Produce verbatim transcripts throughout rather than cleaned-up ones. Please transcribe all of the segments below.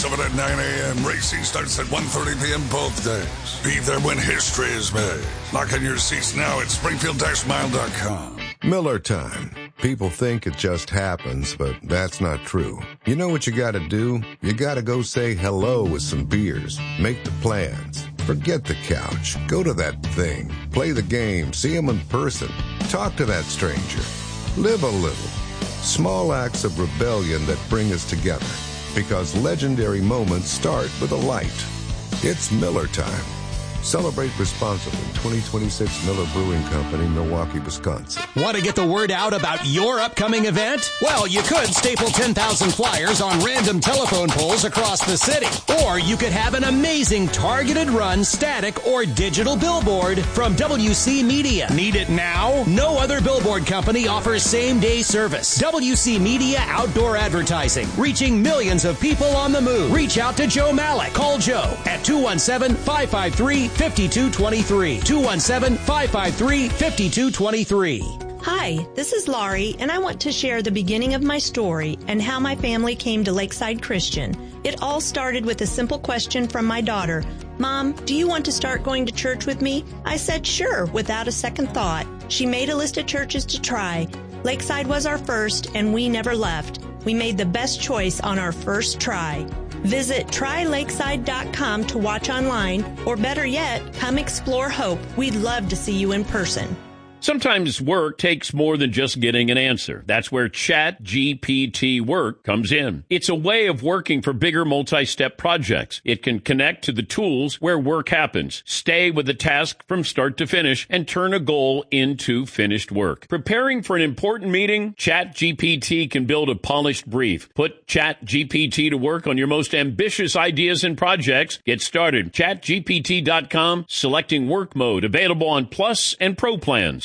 seven at nine a.m. Racing starts at one thirty p.m. both days. Be there when history is made. Lock in your seats now at Springfield dash mile dot com. Miller Time. People think it just happens, but that's not true. You know what you gotta do? You gotta go say hello with some beers. Make the plans. Forget the couch. Go to that thing. Play the game. See them in person. Talk to that stranger. Live a little. Small acts of rebellion that bring us together. Because legendary moments start with a light. It's Miller Time. Celebrate responsibly. twenty twenty-six Miller Brewing Company, Milwaukee, Wisconsin. Want to get the word out about your upcoming event? Well, you could staple ten thousand flyers on random telephone poles across the city. Or you could have an amazing targeted run, static, or digital billboard from W C Media. Need it now? No other billboard company offers same-day service. W C Media Outdoor Advertising, reaching millions of people on the move. Reach out to Joe Malik. Call Joe at two one seven, five five three, five two two three. two one seven, five five three, five two two three. Hi, this is Laurie, and I want to share the beginning of my story and how my family came to Lakeside Christian. It all started with a simple question from my daughter. Mom, do you want to start going to church with me? I said sure, without a second thought. She made a list of churches to try. Lakeside was our first, and we never left. We made the best choice on our first try. Visit try lakeside dot com to watch online, or better yet, come explore Hope. We'd love to see you in person. Sometimes work takes more than just getting an answer. That's where Chat G P T Work comes in. It's a way of working for bigger multi-step projects. It can connect to the tools where work happens, stay with the task from start to finish, and turn a goal into finished work. Preparing for an important meeting? Chat G P T can build a polished brief. Put Chat G P T to work on your most ambitious ideas and projects. Get started. chat G P T dot com, selecting work mode, available on Plus and Pro plans.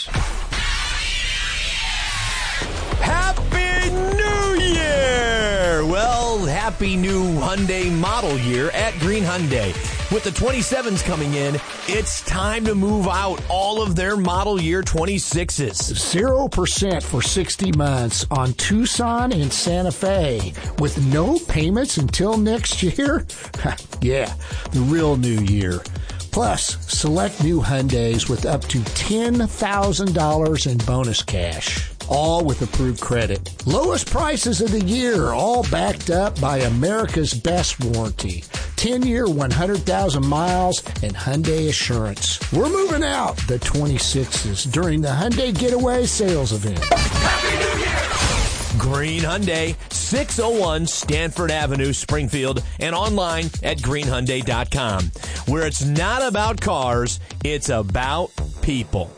Happy New Year! Well, happy new Hyundai model year at Green Hyundai. With the twenty-sevens coming in, it's time to move out all of their model year twenty-sixes. zero percent for sixty months on Tucson and Santa Fe with no payments until next year? Yeah, the real new year. Plus, select new Hyundais with up to ten thousand dollars in bonus cash. All with approved credit. Lowest prices of the year, all backed up by America's best warranty. ten-year, one hundred thousand miles, and Hyundai Assurance. We're moving out the twenty-sixes during the Hyundai Getaway Sales Event. Happy New Year! Green Hyundai, six oh one Stanford Avenue, Springfield, and online at green hyundai dot com, where it's not about cars, it's about people.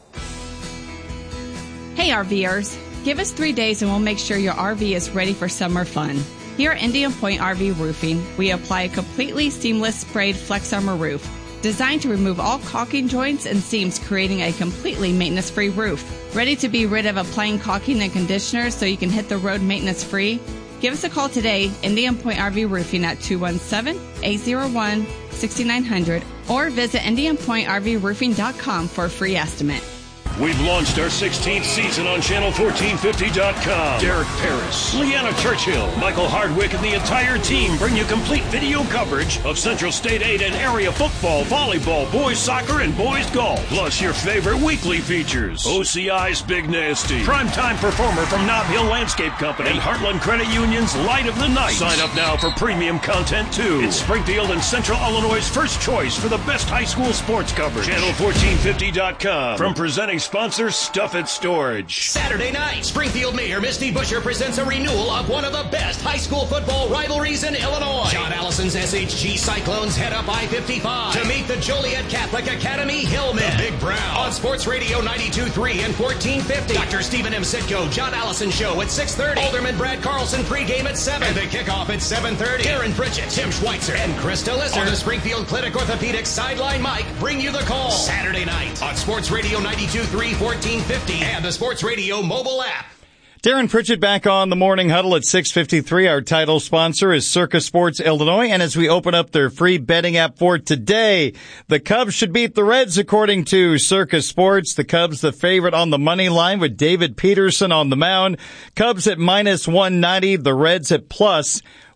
Hey RVers, give us three days and we'll make sure your R V is ready for summer fun. Here at Indian Point R V Roofing, we apply a completely seamless sprayed Flex Armor roof, designed to remove all caulking joints and seams, creating a completely maintenance-free roof. Ready to be rid of applying caulking and conditioner so you can hit the road maintenance-free? Give us a call today, Indian Point R V Roofing at two one seven, eight oh one, six nine zero zero, or visit indian point r v roofing dot com for a free estimate. We've launched our sixteenth season on channel fourteen fifty dot com. Derek Paris, Leanna Churchill, Michael Hardwick, and the entire team bring you complete video coverage of Central State eight and area football, volleyball, boys soccer, and boys golf. Plus your favorite weekly features. O C I's Big Nasty, primetime performer from Nob Hill Landscape Company, and Heartland Credit Union's Light of the Night. Sign up now for premium content too. It's Springfield and Central Illinois' first choice for the best high school sports coverage. channel fourteen fifty dot com. From presenting sponsor Stuff It Storage. Saturday night, Springfield Mayor Misty Buscher presents a renewal of one of the best high school football rivalries in Illinois. John Allison's S H G Cyclones head up I fifty-five to meet the Joliet Catholic Academy Hillmen. The Big Brown on Sports Radio ninety-two point three and fourteen fifty. Doctor Stephen M. Sitko, John Allison Show at six thirty. Alderman Brad Carlson pregame at seven. And the kickoff at seven thirty. Darren Pritchett, Tim Schweitzer, and Krista Lisser on the Springfield Clinic Orthopedics Sideline Mike bring you the call. Saturday night on Sports Radio ninety-two point three, fourteen fifty, and the Sports Radio mobile app. Darren Pritchett back on the Morning Huddle at six fifty-three. Our title sponsor is Circus Sports Illinois. And as we open up their free betting app for today, the Cubs should beat the Reds according to Circus Sports. The Cubs the favorite on the money line with David Peterson on the mound. Cubs at minus one ninety, the Reds at plus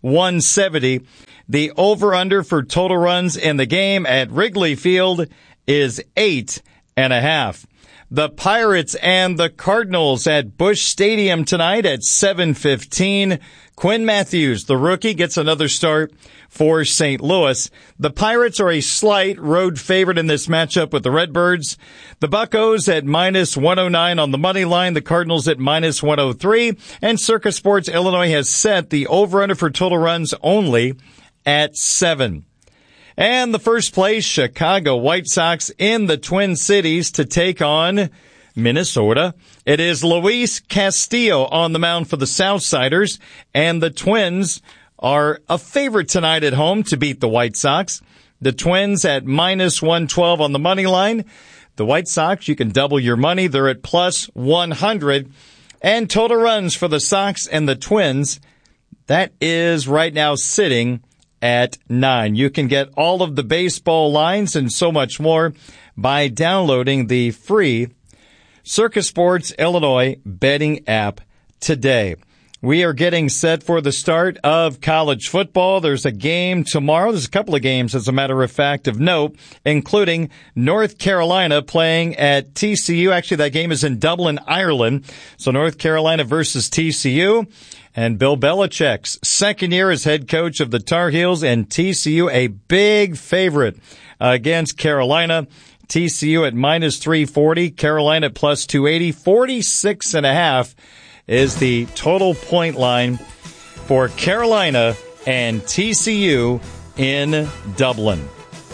one seventy. The over-under for total runs in the game at Wrigley Field is eight and a half. The Pirates and the Cardinals at Busch Stadium tonight at seven fifteen. Quinn Matthews, the rookie, gets another start for Saint Louis. The Pirates are a slight road favorite in this matchup with the Redbirds. The Buccos at minus one oh nine on the money line. The Cardinals at minus one oh three. And Circa Sports Illinois has set the over-under for total runs only at seven. And the first place, Chicago White Sox in the Twin Cities to take on Minnesota. It is Luis Castillo on the mound for the Southsiders, and the Twins are a favorite tonight at home to beat the White Sox. The Twins at minus one twelve on the money line. The White Sox, you can double your money. They're at plus one hundred. And total runs for the Sox and the Twins, that is right now sitting at nine. You can get all of the baseball lines and so much more by downloading the free Circa Sports Illinois betting app today. We are getting set for the start of college football. There's a game tomorrow. There's a couple of games, as a matter of fact, of note, including North Carolina playing at T C U. Actually, that game is in Dublin, Ireland. So North Carolina versus T C U. And Bill Belichick's second year as head coach of the Tar Heels, and T C U a big favorite against Carolina. T C U at minus three forty, Carolina at plus two eighty. forty-six and a half is the total point line for Carolina and T C U in Dublin.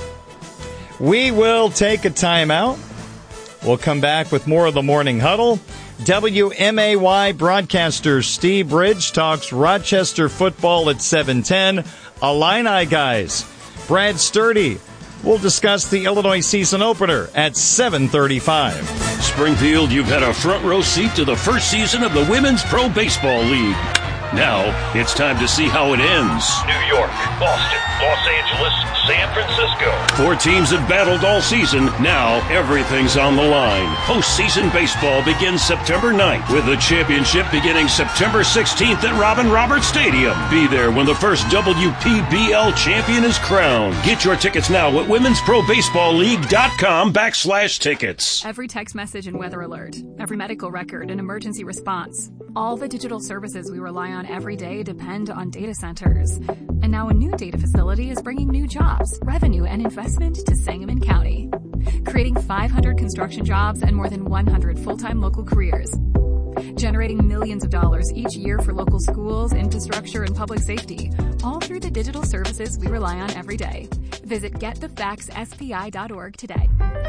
We will take a timeout. We'll come back with more of the Morning Huddle. W M A Y broadcaster Steve Bridge talks Rochester football at seven ten. Illini guys, Brad Sturdy will discuss the Illinois season opener at seven thirty-five. Springfield, you've had a front row seat to the first season of the Women's Pro Baseball League. Now, it's time to see how it ends. New York, Boston, Los Angeles, San Francisco. Four teams have battled all season. Now, everything's on the line. Postseason baseball begins September ninth, with the championship beginning September sixteenth at Robin Roberts Stadium. Be there when the first W P B L champion is crowned. Get your tickets now at women's pro baseball league dot com backslash tickets. Every text message and weather alert, every medical record and emergency response. All the digital services we rely on every day depend on data centers. And now a new data facility is bringing new jobs, revenue, and investment to Sangamon County, creating five hundred construction jobs and more than one hundred full-time local careers, generating millions of dollars each year for local schools, infrastructure, and public safety, all through the digital services we rely on every day. Visit get the facts S P I dot org today.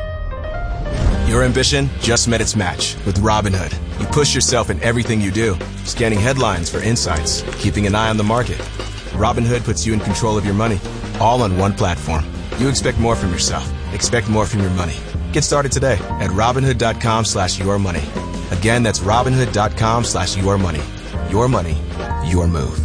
Your ambition just met its match with Robinhood. You push yourself in everything you do, scanning headlines for insights, keeping an eye on the market. Robinhood puts you in control of your money, all on one platform. You expect more from yourself. Expect more from your money. Get started today at Robinhood dot com slash your money. Again, that's Robinhood dot com slash your money. Your money, your move.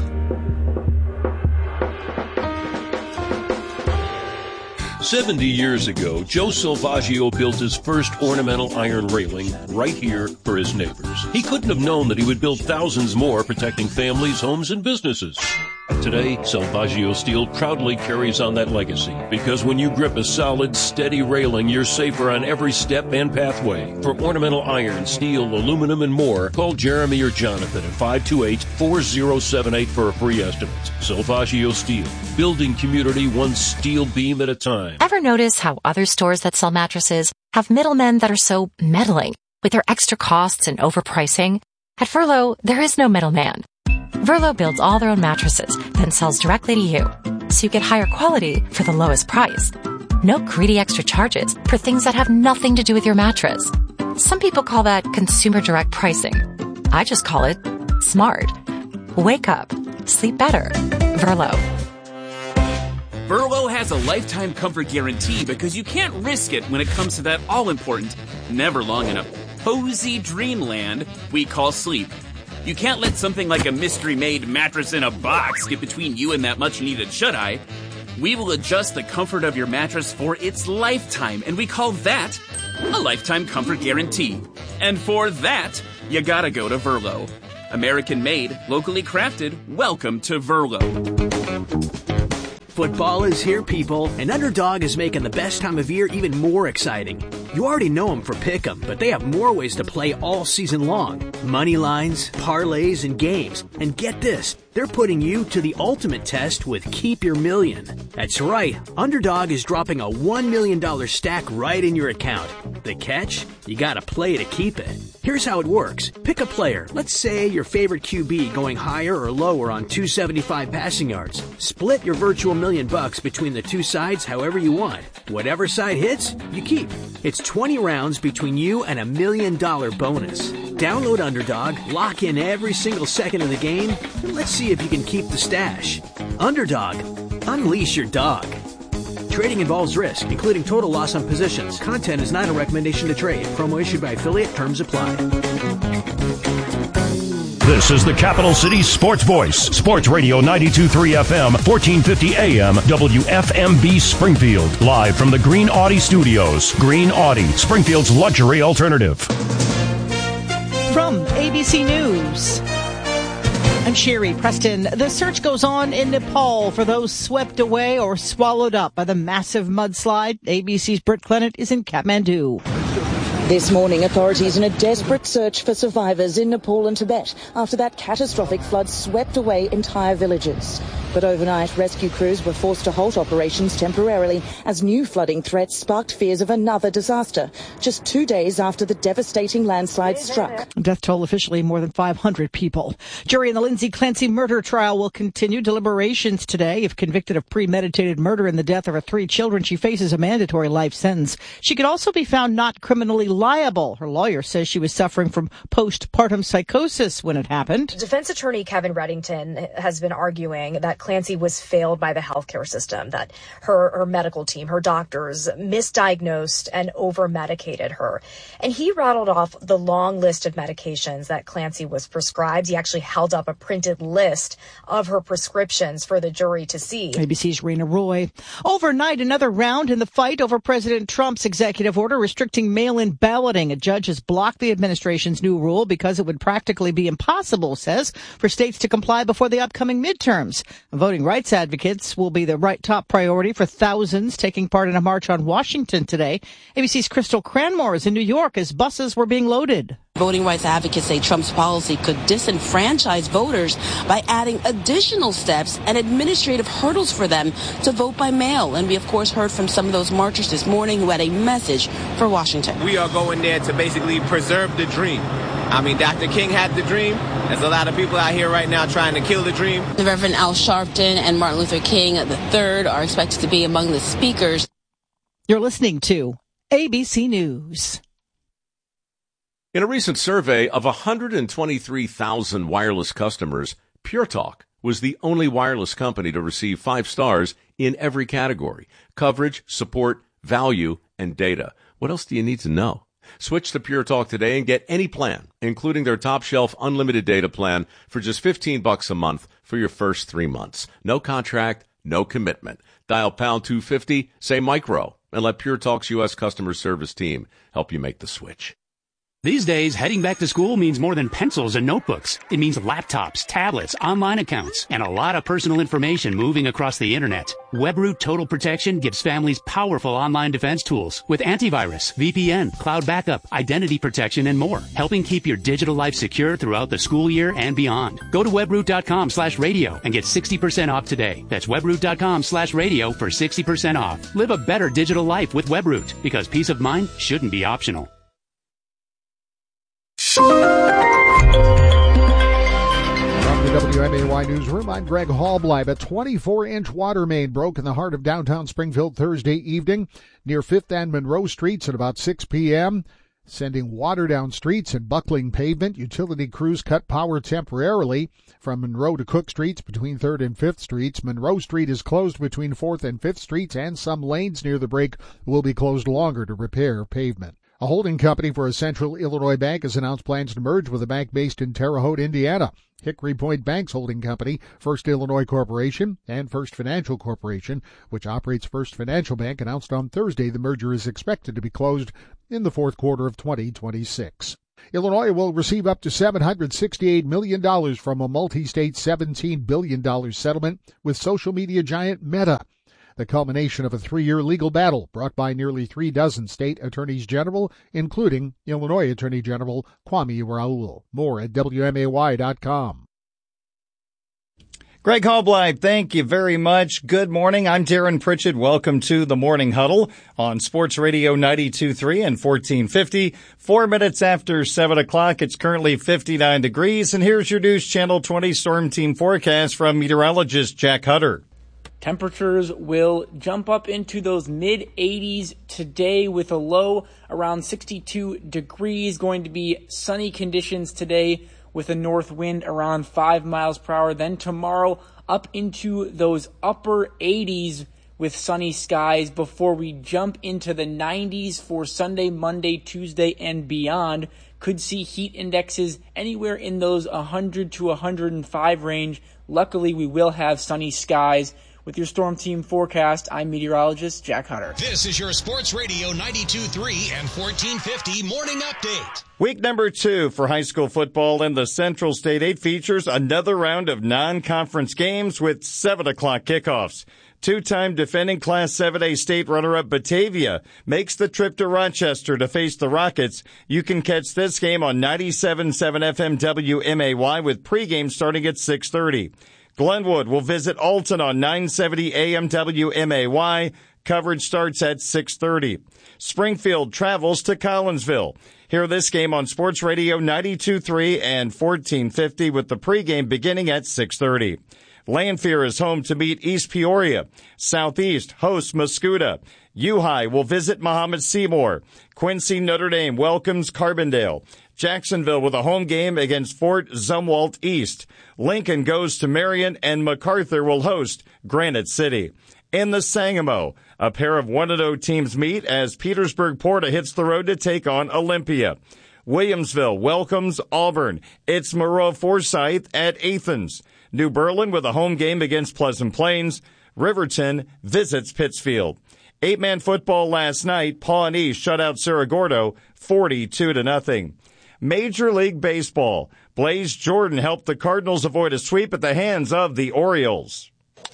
Seventy years ago, Joe Salvaggio built his first ornamental iron railing right here for his neighbors. He couldn't have known that he would build thousands more, protecting families, homes, and businesses. Today, Salvaggio Steel proudly carries on that legacy, because when you grip a solid, steady railing, you're safer on every step and pathway. For ornamental iron, steel, aluminum, and more, call Jeremy or Jonathan at five two eight, four zero seven eight for a free estimate. Salvaggio Steel, building community one steel beam at a time. Ever notice how other stores that sell mattresses have middlemen that are so meddling with their extra costs and overpricing? At Verlo, there is no middleman. Verlo builds all their own mattresses, then sells directly to you, so you get higher quality for the lowest price. No greedy extra charges for things that have nothing to do with your mattress. Some people call that consumer direct pricing. I just call it smart. Wake up. Sleep better. Verlo. Verlo has a lifetime comfort guarantee because you can't risk it when it comes to that all-important, never long enough, cozy dreamland we call sleep. You can't let something like a mystery-made mattress in a box get between you and that much-needed shut-eye. We will adjust the comfort of your mattress for its lifetime, and we call that a lifetime comfort guarantee. And for that, you gotta go to Verlo. American-made, locally crafted, welcome to Verlo. Football is here, people, and Underdog is making the best time of year even more exciting. You already know them for Pick'em, but they have more ways to play all season long. Money lines, parlays, and games. And get this, they're putting you to the ultimate test with Keep Your Million. That's right, Underdog is dropping a one million dollars stack right in your account. The catch? You gotta play to keep it. Here's how it works. Pick a player. Let's say your favorite Q B going higher or lower on two seventy-five passing yards. Split your virtual million bucks between the two sides however you want. Whatever side hits, you keep. It's twenty rounds between you and a million dollar bonus. Download Underdog, lock in every single second of the game, and let's see if you can keep the stash. Underdog. Unleash your dog. Trading involves risk, including total loss on positions. Content is not a recommendation to trade. Promo issued by affiliate. Terms apply. This is the Capital City Sports Voice. Sports Radio ninety-two point three F M, fourteen fifty A M, W F M B Springfield. Live from the Green Audi Studios. Green Audi, Springfield's luxury alternative. From A B C News, I'm Sherry Preston. The search goes on in Nepal for those swept away or swallowed up by the massive mudslide. A B C's Britt Clennett is in Kathmandu. This morning, authorities in a desperate search for survivors in Nepal and Tibet after that catastrophic flood swept away entire villages. But overnight, rescue crews were forced to halt operations temporarily as new flooding threats sparked fears of another disaster, just two days after the devastating landslide struck. Death toll officially more than five hundred people. Jury in the Lindsay Clancy murder trial will continue deliberations today. If convicted of premeditated murder in the death of her three children, she faces a mandatory life sentence. She could also be found not criminally liable. Her lawyer says she was suffering from postpartum psychosis when it happened. Defense attorney Kevin Reddington has been arguing that Clancy was failed by the healthcare system, that her, her medical team, her doctors misdiagnosed and over-medicated her. And he rattled off the long list of medications that Clancy was prescribed. He actually held up a printed list of her prescriptions for the jury to see. A B C's Rena Roy. Overnight, another round in the fight over President Trump's executive order restricting mail-in balloting. A judge has blocked the administration's new rule because it would practically be impossible, says, for states to comply before the upcoming midterms. Voting rights advocates will be the right top priority for thousands taking part in a march on Washington today. A B C's Crystal Cranmore is in New York as buses were being loaded. Voting rights advocates say Trump's policy could disenfranchise voters by adding additional steps and administrative hurdles for them to vote by mail. And we, of course, heard from some of those marchers this morning who had a message for Washington. We are going there to basically preserve the dream. I mean, Doctor King had the dream. There's a lot of people out here right now trying to kill the dream. The Reverend Al Sharpton and Martin Luther King the third are expected to be among the speakers. You're listening to A B C News. In a recent survey of one hundred twenty-three thousand wireless customers, Pure Talk was the only wireless company to receive five stars in every category: coverage, support, value, and data. What else do you need to know? Switch to Pure Talk today and get any plan, including their top shelf unlimited data plan for just fifteen bucks a month for your first three months. No contract, no commitment. Dial pound two fifty, say micro, and let Pure Talk's U S customer service team help you make the switch. These days, heading back to school means more than pencils and notebooks. It means laptops, tablets, online accounts, and a lot of personal information moving across the internet. WebRoot Total Protection gives families powerful online defense tools with antivirus, V P N, cloud backup, identity protection, and more, helping keep your digital life secure throughout the school year and beyond. Go to webroot.com slash radio and get sixty percent off today. That's webroot.com slash radio for sixty percent off. Live a better digital life with WebRoot, because peace of mind shouldn't be optional. From the W M A Y Newsroom, I'm Greg Hallbleib. A twenty-four inch water main broke in the heart of downtown Springfield Thursday evening near fifth and Monroe Streets at about six p.m., sending water down streets and buckling pavement. Utility crews cut power temporarily from Monroe to Cook Streets between third and fifth Streets. Monroe Street is closed between fourth and fifth Streets, and some lanes near the break will be closed longer to repair pavement. A holding company for a Central Illinois bank has announced plans to merge with a bank based in Terre Haute, Indiana. Hickory Point Bank's holding company, First Illinois Corporation, and First Financial Corporation, which operates First Financial Bank, announced on Thursday the merger is expected to be closed in the fourth quarter of twenty twenty-six. Illinois will receive up to seven hundred sixty-eight million dollars from a multi-state seventeen billion dollars settlement with social media giant Meta. the culmination of a three-year legal battle brought by nearly three dozen state attorneys general, including Illinois Attorney General Kwame Raoul. More at W M A Y dot com. Greg Halbleib, thank you very much. Good morning. I'm Darren Pritchett. Welcome to the Morning Huddle on Sports Radio ninety-two point three and fourteen fifty. Four minutes after seven o'clock, it's currently fifty-nine degrees. And here's your News Channel twenty Storm Team forecast from meteorologist Jack Hutter. Temperatures will jump up into those mid eighties today with a low around sixty-two degrees. Going to be sunny conditions today with a north wind around five miles per hour. Then tomorrow up into those upper eighties with sunny skies before we jump into the nineties for Sunday, Monday, Tuesday, and beyond. Could see heat indexes anywhere in those one hundred to one hundred five range. Luckily, we will have sunny skies. With your Storm Team forecast, I'm meteorologist Jack Hutter. This is your Sports Radio ninety-two point three and fourteen fifty Morning Update. Week number two for high school football in the Central State eight features another round of non-conference games with seven o'clock kickoffs. Two-time defending Class seven A state runner-up Batavia makes the trip to Rochester to face the Rockets. You can catch this game on ninety-seven point seven F M W M A Y with pregame starting at six thirty. Glenwood will visit Alton on nine seventy A M W M A Y. Coverage starts at six thirty. Springfield travels to Collinsville. Hear this game on Sports Radio ninety-two point three and fourteen fifty with the pregame beginning at six thirty. Lanphier is home to meet East Peoria. Southeast hosts Mascoutah. U-High will visit Muhammad Seymour. Quincy Notre Dame welcomes Carbondale. Jacksonville with a home game against Fort Zumwalt East. Lincoln goes to Marion, and MacArthur will host Granite City. In the Sangamo, a pair of one and oh teams meet as Petersburg Porta hits the road to take on Olympia. Williamsville welcomes Auburn. It's Moreau Forsyth at Athens. New Berlin with a home game against Pleasant Plains. Riverton visits Pittsfield. Eight-man football last night. Pawnee shut out Cerro Gordo forty-two to nothing. Major League Baseball. Blaze Jordan helped the Cardinals avoid a sweep at the hands of the Orioles.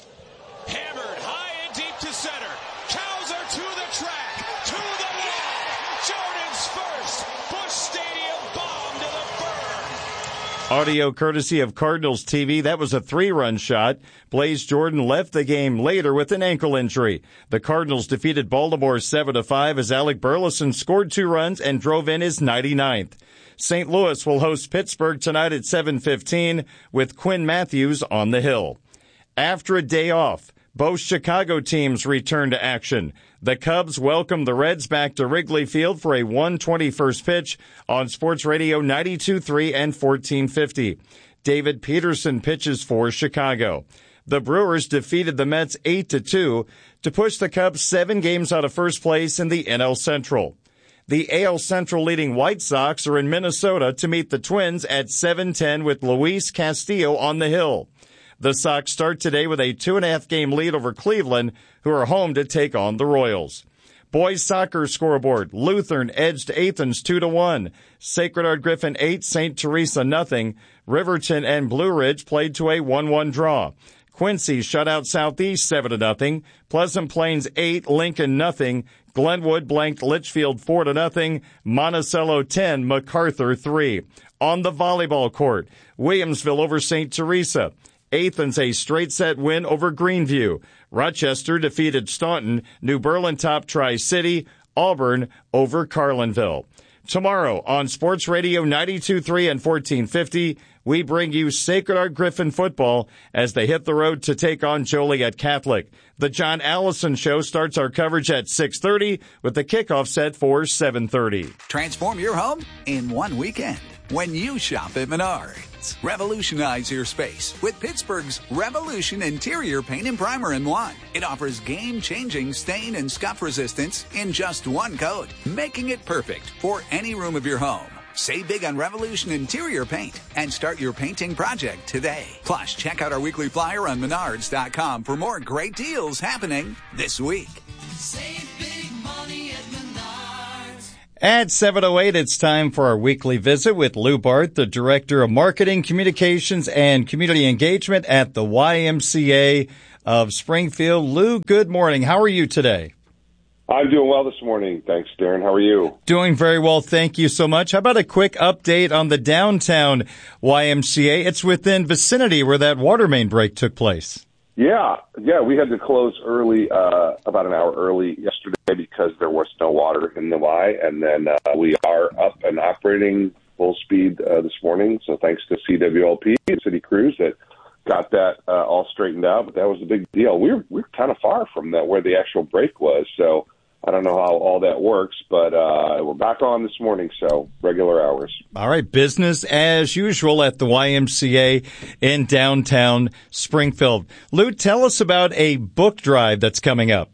Hammered high and deep to center. Cows are to the track, to the wall. Jordan's first. Busch Stadium bomb to the burn. Audio courtesy of Cardinals T V. That was a three-run shot. Blaze Jordan left the game later with an ankle injury. The Cardinals defeated Baltimore seven to five as Alec Burleson scored two runs and drove in his ninety-ninth. Saint Louis will host Pittsburgh tonight at seven fifteen with Quinn Matthews on the hill. After a day off, both Chicago teams return to action. The Cubs welcome the Reds back to Wrigley Field for a one twenty-first pitch on Sports Radio ninety-two point three and fourteen fifty. David Peterson pitches for Chicago. The Brewers defeated the Mets eight to two to push the Cubs seven games out of first place in the N L Central. The A L Central leading White Sox are in Minnesota to meet the Twins at seven ten with Luis Castillo on the hill. The Sox start today with a two-and-a-half game lead over Cleveland, who are home to take on the Royals. Boys soccer scoreboard. Lutheran edged Athens two to one. Sacred Heart Griffin eight, Saint Teresa nothing. Riverton and Blue Ridge played to a one one draw. Quincy shut out Southeast seven to nothing. Pleasant Plains eight, Lincoln nothing. Glenwood blanked Litchfield four to nothing. Monticello ten, MacArthur three. On the volleyball court, Williamsville over Saint Teresa. Athens a straight set win over Greenview. Rochester defeated Staunton. New Berlin topped Tri-City. Auburn over Carlinville. Tomorrow on Sports Radio ninety-two point three and fourteen fifty, we bring you Sacred Heart Griffin football as they hit the road to take on Joliet Catholic. The John Allison Show starts our coverage at six thirty with the kickoff set for seven thirty. Transform your home in one weekend when you shop at Menards. Revolutionize your space with Pittsburgh's Revolution Interior Paint and Primer in one. It offers game-changing stain and scuff resistance in just one coat, making it perfect for any room of your home. Save big on Revolution Interior Paint and start your painting project today. Plus, check out our weekly flyer on menards dot com for more great deals happening this week. Save big money at Menards. At seven oh eight, it's time for our weekly visit with Lou Bart, the Director of Marketing, Communications, and Community Engagement at the Y M C A of Springfield. Lou, good morning. How are you today? I'm doing well this morning. Thanks, Darren. How are you? Doing very well. Thank you so much. How about a quick update on the downtown Y M C A? It's within vicinity where that water main break took place. Yeah, yeah. We had to close early, uh, about an hour early yesterday because there was no water in the Y, and then uh, we are up and operating full speed uh, this morning. So thanks to C W L P and City Crews that got that uh, all straightened out. But that was a big deal. We were we were kind of far from that where the actual break was, so I don't know how all that works, but uh, we're back on this morning, so regular hours. All right, business as usual at the Y M C A in downtown Springfield. Lou, tell us about a book drive that's coming up.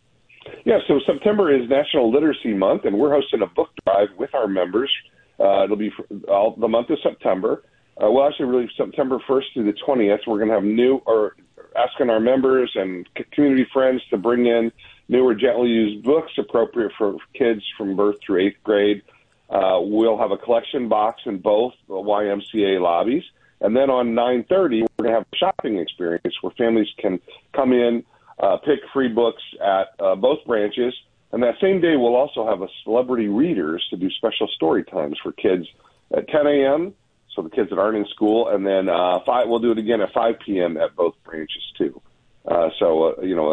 Yeah, so September is National Literacy Month, and we're hosting a book drive with our members. Uh, it'll be for all the month of September. Uh, well, actually, really September first through the twentieth, we're going to have new, or asking our members and community friends to bring in new or gently used books appropriate for kids from birth through eighth grade. Uh, we'll have a collection box in both the Y M C A lobbies. And then on nine thirty, we're going to have a shopping experience where families can come in, uh, pick free books at uh, both branches. And that same day, we'll also have a celebrity readers to do special story times for kids at ten a.m., so the kids that aren't in school. And then uh, five, we'll do it again at five p.m. at both branches, too. Uh, so, uh, you know,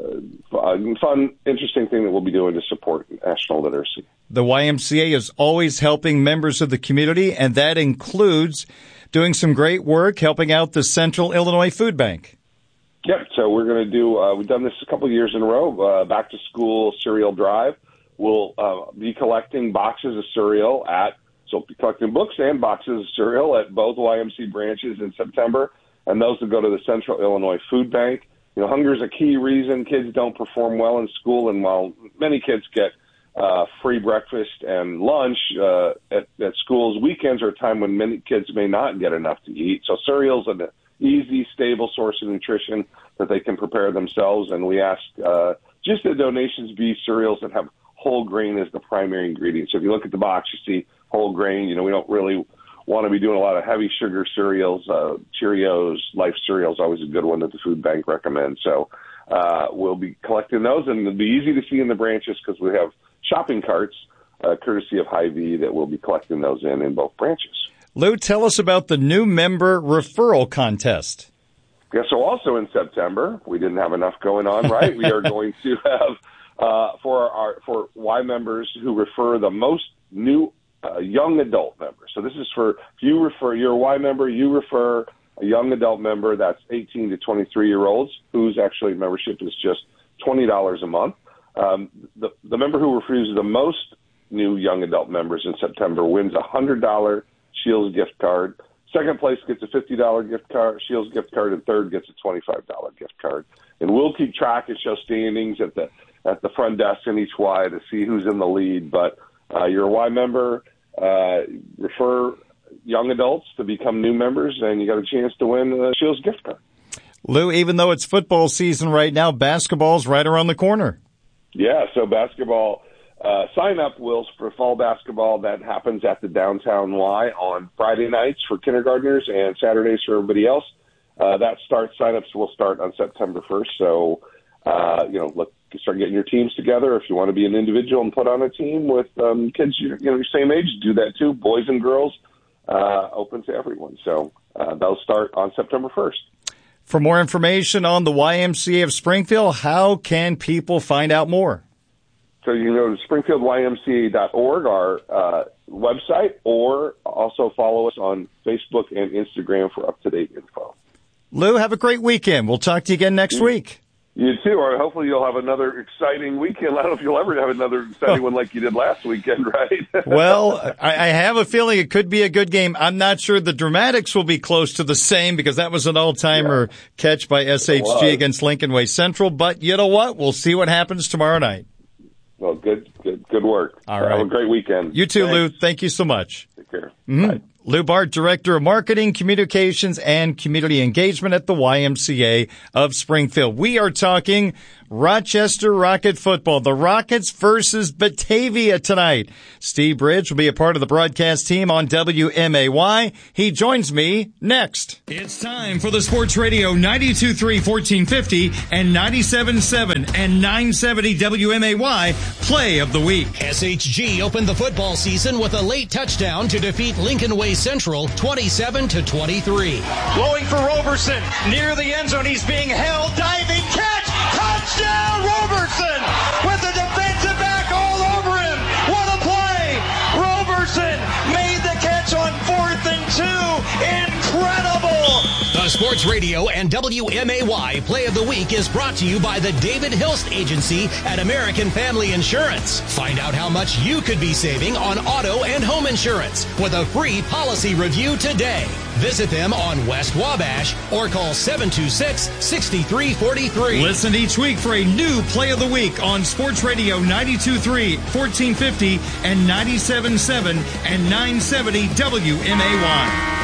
a, a fun, interesting thing that we'll be doing to support national literacy. The Y M C A is always helping members of the community, and that includes doing some great work helping out the Central Illinois Food Bank. Yep. So we're going to do, uh, we've done this a couple of years in a row, uh, back to school cereal drive. We'll uh, be collecting boxes of cereal at, so we'll be collecting books and boxes of cereal at both Y M C A branches in September, and those will go to the Central Illinois Food Bank. You know, hunger is a key reason kids don't perform well in school, and while many kids get uh, free breakfast and lunch uh, at, at schools, weekends are a time when many kids may not get enough to eat. So cereal's an easy, stable source of nutrition that they can prepare themselves, and we ask uh, just the donations be cereals that have whole grain as the primary ingredient. So if you look at the box, you see whole grain. You know, we don't really want to be doing a lot of heavy sugar cereals. uh, Cheerios, Life cereal is always a good one that the food bank recommends. So uh, we'll be collecting those, and it'll be easy to see in the branches because we have shopping carts, uh, courtesy of Hy-Vee, that we'll be collecting those in in both branches. Lou, tell us about the new member referral contest. Yeah, so also in September, we didn't have enough going on, right? We are going to have, uh, for our for Y members who refer the most new a young adult member. So this is for, if you refer, you're a Y member, you refer a young adult member that's eighteen to twenty-three year olds, whose actually membership is just twenty dollars a month. Um, the, the member who refers the most new young adult members in September wins a one hundred dollars Shields gift card. Second place gets a fifty dollars gift card, Shields gift card, and third gets a twenty-five dollars gift card. And we'll keep track and show standings at the, at the front desk in each Y to see who's in the lead. But uh, you're a Y member, Uh, refer young adults to become new members, and you got a chance to win a Shields gift card. Lou, even though it's football season right now, basketball's right around the corner. Yeah, so basketball uh, sign-up will for fall basketball. That happens at the downtown Y on Friday nights for kindergartners and Saturdays for everybody else. Uh, that starts, sign-ups will start on September first. So, uh, you know, look, start getting your teams together. If you want to be an individual and put on a team with um, kids, you know, your same age, do that too. Boys and girls, uh, open to everyone. So uh, they'll start on September first. For more information on the Y M C A of Springfield, how can people find out more? So you can go to springfield y m c a dot org, our uh, website, or also follow us on Facebook and Instagram for up-to-date info. Lou, have a great weekend. We'll talk to you again next you, week. You too, or hopefully you'll have another exciting weekend. I don't know if you'll ever have another exciting one like you did last weekend, right? Well, I, I have a feeling it could be a good game. I'm not sure the dramatics will be close to the same because that was an all-timer yeah. catch by S H G against Lincoln Way Central. But you know what? We'll see what happens tomorrow night. Well, good, good, good work. All right. Have a great weekend. You too, Thanks. Lou. Thank you so much. Take care. Mm-hmm. Right. Lou Bart, Director of Marketing, Communications, and Community Engagement at the Y M C A of Springfield. We are talking Rochester Rocket football. The Rockets versus Batavia tonight. Steve Bridge will be a part of the broadcast team on W M A Y. He joins me next. It's time for the Sports Radio ninety-two point three, fourteen fifty and ninety-seven point seven and nine seventy W M A Y Play of the Week. S H G opened the football season with a late touchdown to defeat Lincoln Way Central twenty-seven to twenty-three. Blowing for Roberson. Near the end zone. He's being held. Diving catch. Touchdown Roberson with the defensive back all over him. What a play. Roberson made the catch on fourth and two. Incredible. The Sports Radio and W M A Y Play of the Week is brought to you by the David Hilst Agency at American Family Insurance. Find out how much you could be saving on auto and home insurance with a free policy review today. Visit them on West Wabash or call seven two six, six three four three. Listen each week for a new Play of the Week on Sports Radio ninety-two point three, fourteen fifty and ninety-seven point seven and nine seventy W M A Y.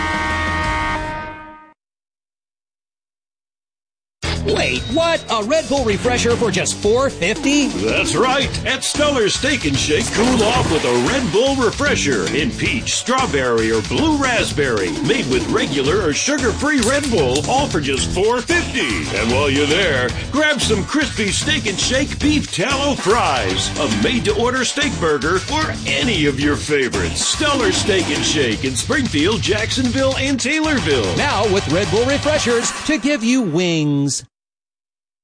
Wait, what? A Red Bull refresher for just four fifty? That's right. At Stellar's Steak and Shake, cool off with a Red Bull refresher in peach, strawberry, or blue raspberry. Made with regular or sugar-free Red Bull, all for just four fifty. And while you're there, grab some crispy Steak and Shake beef tallow fries, a made-to-order steak burger, or any of your favorites. Stellar's Steak and Shake in Springfield, Jacksonville, and Taylorville. Now with Red Bull refreshers to give you wings.